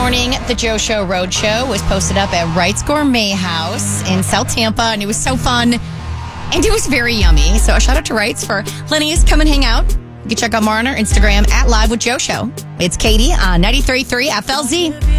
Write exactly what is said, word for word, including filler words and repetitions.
morning, the Joe Show Road Show was posted up at Wright's Gourmet House in South Tampa, and it was so fun. And it was very yummy. So a shout out to Wright's for letting us come and hang out. You can check out more on our Instagram at Live with Joe Show. It's Katie on ninety-three point three F L Z.